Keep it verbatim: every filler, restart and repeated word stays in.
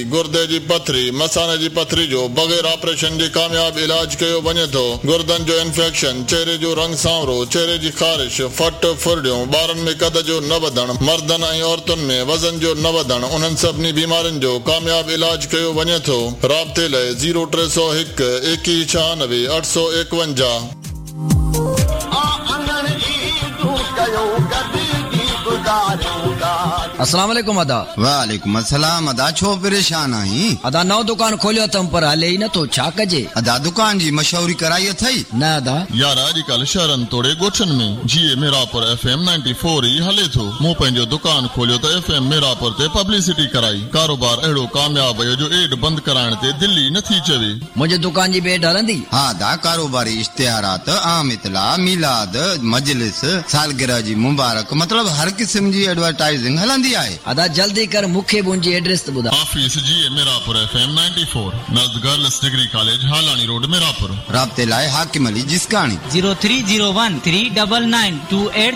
गुर्दे जी पथरी मसाने जी पथरी जो बगैर ऑपरेशन जे कामयाब इलाज कयो वञे थो। गुर्दन जो इंफेक्शन, चेहरे जो रंग सांवरो, चेहरे जी खारिश, फट फुरडियूं, ॿारनि में कद जो न वधण, मर्दनि ऐं औरतुनि में वज़न जो न वधण, उन्हनि सभिनी बीमारियुनि जो कामयाब इलाज कयो वञे थो। राब्ते लाइ ज़ीरो टे सौ हिकु एकवीह छहानवे अठ सौ एकवंजाह। अस्सलाम वालेकुम अदा। वालेकुम अस्सलाम अदा। छो परेशान आहीं? अदा नओ दुकान खोलियो तम पर हले ई नथो, छा कजे? अदा दुकान जी मशहूरी कराई अथई? न अदा यार अॼुकल्ह शहरनि तोड़े ॻोठनि में जीअं Mirapur F M ninety four E हले थो। मूं पंहिंजो दुकान खोलियो त एफ एम मीरापुर ते पब्लिसिटी कराई। कारोबार अहिड़ो कामयाब वियो जो एड बंदि कराइण ते दिल्ली नथी चवे। मुंहिंजे दुकान जी बेड हलंदी? हाँ अदा, कारोबारी इश्तिहारात, आम इतला, मिलाद, मजलिस, सालगिरह जी मुबारक, मतलब हर किस्म जी एडवर्टाइजिंग हलंदी आहे। अदा जल्दी कर, मूंखे मुंहिंजी एड्रेस त ॿुधा। ऑफिस जी Mirapur F M ninety four नज़द girls degree college हालानी road Mirapur. राब्ते लाइ हाकिम Ali जिसकानी zero three zero one three nine nine two eight